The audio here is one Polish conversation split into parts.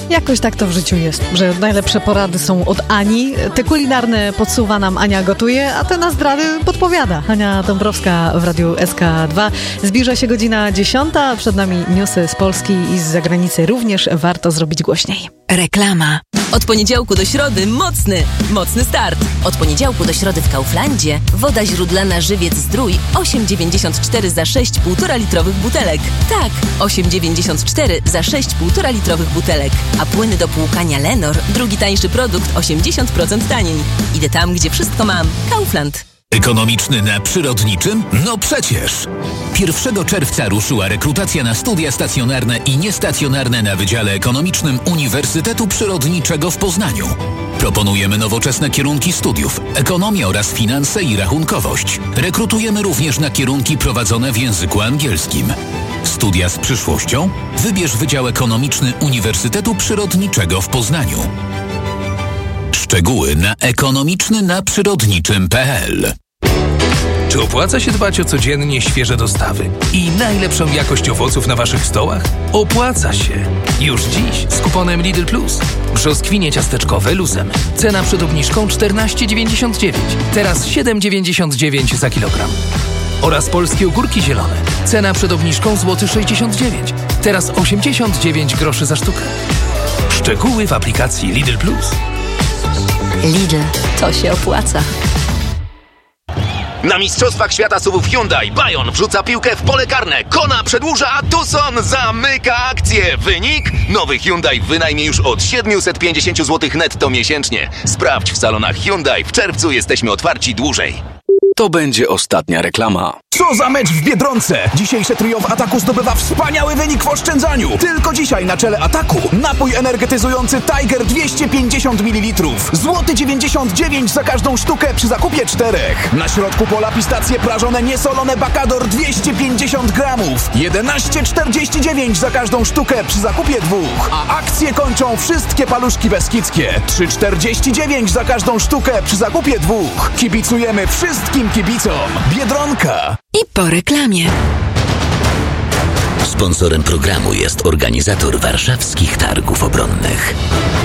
Jakoś tak to w życiu jest, że najlepsze porady są od Ani. Te kulinarne podsuwa nam Ania gotuje, a te na zdrady podpowiada Ania Dąbrowska w Radiu SK2. Zbliża się godzina 10, przed nami newsy z Polski i z zagranicy również warto zrobić głośniej. Reklama. Od poniedziałku do środy mocny start. Od poniedziałku do środy w Kauflandzie woda źródlana Żywiec Zdrój 8,94 za 6 1,5 litrowych butelek. Tak, 8,94 za 6 1,5 litrowych butelek. A płyny do płukania Lenor, drugi tańszy produkt 80% taniej. Idę tam, gdzie wszystko mam. Kaufland. Ekonomiczny na przyrodniczym? No przecież! 1 czerwca ruszyła rekrutacja na studia stacjonarne i niestacjonarne na Wydziale Ekonomicznym Uniwersytetu Przyrodniczego w Poznaniu. Proponujemy nowoczesne kierunki studiów, ekonomię oraz finanse i rachunkowość. Rekrutujemy również na kierunki prowadzone w języku angielskim. Studia z przyszłością? Wybierz Wydział Ekonomiczny Uniwersytetu Przyrodniczego w Poznaniu. Szczegóły na ekonomicznynaprzyrodniczym.pl. Czy opłaca się dbać o codziennie świeże dostawy i najlepszą jakość owoców na waszych stołach? Opłaca się! Już dziś z kuponem Lidl Plus. Brzoskwinie ciasteczkowe luzem. Cena przed obniżką 14,99. Teraz 7,99 za kilogram. Oraz polskie ogórki zielone. Cena przed obniżką złoty 69. Teraz 89 groszy za sztukę. Szczegóły w aplikacji Lidl Plus. Lidl, to się opłaca. Na Mistrzostwach Świata SUV-ów Hyundai Bayon wrzuca piłkę w pole karne. Kona przedłuża, a Tucson zamyka akcję. Wynik? Nowy Hyundai w wynajmie już od 750 zł netto miesięcznie. Sprawdź w salonach Hyundai. W czerwcu jesteśmy otwarci dłużej. To będzie ostatnia reklama. Co za mecz w Biedronce! Dzisiejsze trio w ataku zdobywa wspaniały wynik w oszczędzaniu. Tylko dzisiaj na czele ataku napój energetyzujący Tiger 250 ml. Złoty 99 za każdą sztukę przy zakupie 4. Na środku pola pistacje prażone niesolone Bacador 250 gramów. 11,49 za każdą sztukę przy zakupie 2. A akcje kończą wszystkie paluszki beskidzkie. 3,49 za każdą sztukę przy zakupie 2. Kibicujemy wszystkim kibicom. Biedronka. I po reklamie. Sponsorem programu jest organizator warszawskich targów obronnych.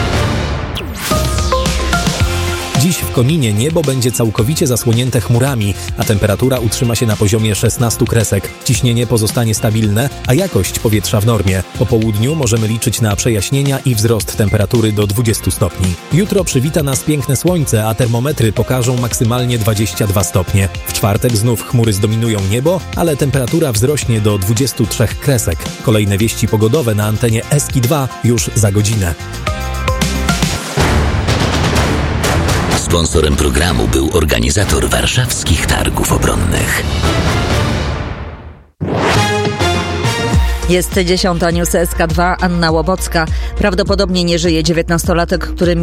Dziś w Koninie niebo będzie całkowicie zasłonięte chmurami, a temperatura utrzyma się na poziomie 16 kresek. Ciśnienie pozostanie stabilne, a jakość powietrza w normie. Po południu możemy liczyć na przejaśnienia i wzrost temperatury do 20 stopni. Jutro przywita nas piękne słońce, a termometry pokażą maksymalnie 22 stopnie. W czwartek znów chmury zdominują niebo, ale temperatura wzrośnie do 23 kresek. Kolejne wieści pogodowe na antenie SK2 już za godzinę. Sponsorem programu był organizator warszawskich targów obronnych. Jest 10. News SK2, Anna Łobocka. Prawdopodobnie nie żyje 19-latek, który